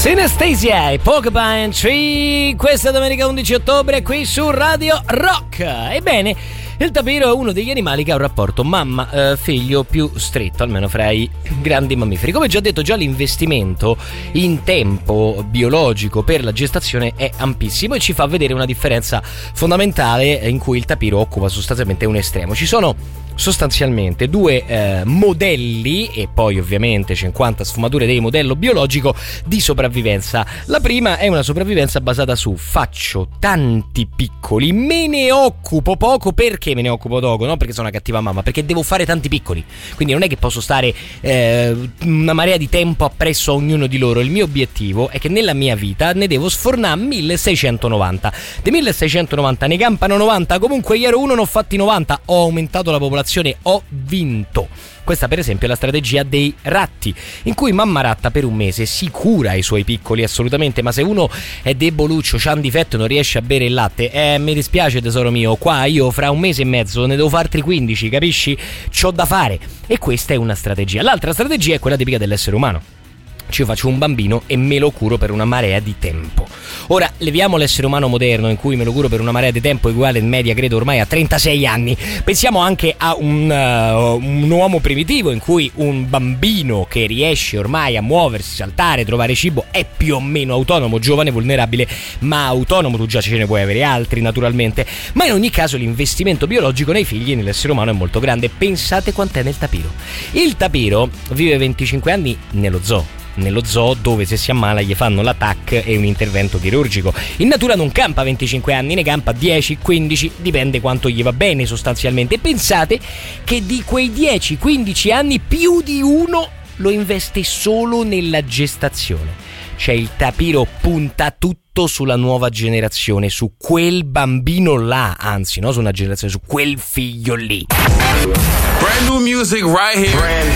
Synesthesia e Porcupine Tree questa domenica 11 ottobre qui su Radio Rock. Ebbene, il tapiro è uno degli animali che ha un rapporto mamma-figlio più stretto, almeno fra i grandi mammiferi. Come già detto, già l'investimento in tempo biologico per la gestazione è ampissimo e ci fa vedere una differenza fondamentale in cui il tapiro occupa sostanzialmente un estremo. Ci sono sostanzialmente due modelli e poi ovviamente 50 sfumature del modello biologico di sopravvivenza. La prima è una sopravvivenza basata su faccio tanti piccoli, me ne occupo poco. Perché me ne occupo poco? Non perché sono una cattiva mamma, perché devo fare tanti piccoli, quindi non è che posso stare una marea di tempo appresso a ognuno di loro. Il mio obiettivo è che nella mia vita ne devo sfornare 1690. Dei 1690 ne campano 90, comunque io ero uno, ne ho fatti 90, ho aumentato la popolazione, ho vinto. Questa per esempio è la strategia dei ratti, in cui mamma ratta per un mese si cura i suoi piccoli assolutamente, ma se uno è deboluccio, c'ha un difetto e non riesce a bere il latte, mi dispiace tesoro mio, qua io fra un mese e mezzo ne devo fare altri 15, capisci? C'ho da fare. E questa è una strategia. L'altra strategia è quella tipica dell'essere umano. Io faccio un bambino e me lo curo per una marea di tempo. Ora, leviamo l'essere umano moderno in cui me lo curo per una marea di tempo uguale in media credo ormai a 36 anni. Pensiamo anche a un uomo primitivo in cui un bambino che riesce ormai a muoversi, saltare, trovare cibo è più o meno autonomo, giovane, vulnerabile, ma autonomo. Tu già ce ne puoi avere altri naturalmente, ma in ogni caso l'investimento biologico nei figli e nell'essere umano è molto grande. Pensate quant'è nel tapiro. Il tapiro vive 25 anni nello zoo dove se si ammala gli fanno la TAC e un intervento chirurgico. In natura non campa 25 anni, ne campa 10, 15, dipende quanto gli va bene sostanzialmente. Pensate che di quei 10-15 anni più di uno lo investe solo nella gestazione. Cioè il tapiro punta tutto sulla nuova generazione, su quel bambino là, anzi no su una generazione, su quel figlio lì. Brand new music right here.